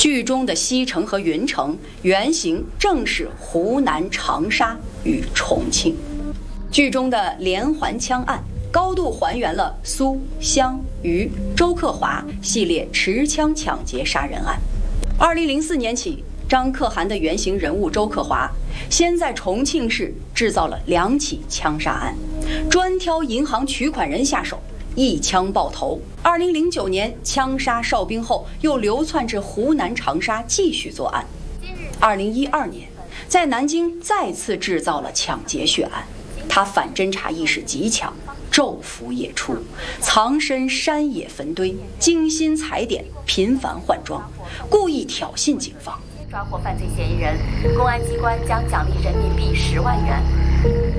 剧中的西城和云城原型正是湖南长沙与重庆。剧中的连环枪案高度还原了苏、湘、渝、周克华系列持枪抢劫杀人案。2004年起，张可汗的原型人物周克华先在重庆市制造了2起枪杀案，专挑银行取款人下手，一枪爆头。2009年枪杀哨兵后，又流窜至湖南长沙继续作案。2012年，在南京再次制造了抢劫血案。他反侦查意识极强，昼伏夜出，藏身山野坟堆，精心踩点，频繁换装，故意挑衅警方。 抓获犯罪嫌疑人，公安机关将奖励人民币10万元。